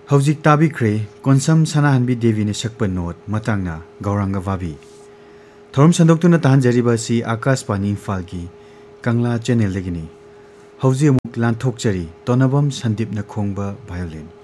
हौजिक ताबिख्रे कोनसम सनाहनबी देवी ने सकप note मतंगना Gauranga वाबी theorem संदोक्तुना ताहनजरिबा सी आकाशवाणी इम्फालगी कंगला channel दगिनी हौजि अमुक लांथोकचरी तोनबम संदीपना खोंगबा violin.